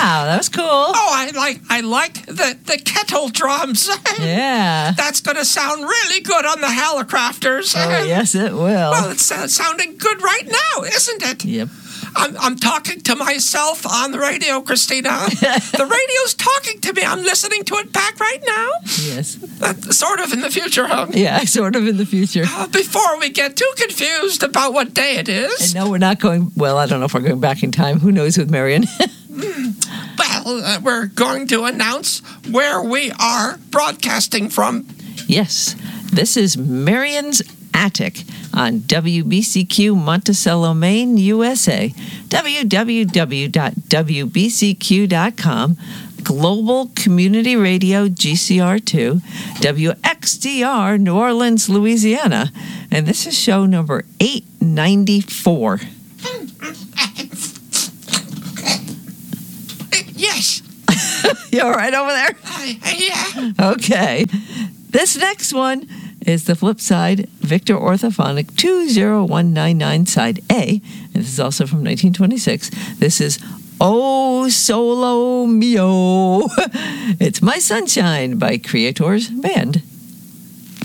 Wow, that was cool. Oh, I like the kettle drums. Yeah. That's going to sound really good on the Hallicrafters. Oh, yes, it will. Well, it's sounding good right now, isn't it? Yep. I'm talking to myself on the radio, Christina. The radio's talking to me. I'm listening to it back right now. Yes. Sort of in the future, huh? Yeah, sort of in the future. Before we get too confused about what day it is. And no, we're not going, well, I don't know if we're going back in time. Who knows with Marion? Well, we're going to announce where we are broadcasting from. Yes, this is Marion's Attic on WBCQ Monticello, Maine, USA. www.wbcq.com. Global Community Radio GCR2, WXDR New Orleans, Louisiana. And this is show number 894. Yes. You all right over there? Yeah. Okay. This next one is the flip side, Victor Orthophonic 20199, side A. And this is also from 1926. This is Oh Solo Mio. It's My Sunshine by Creators Band.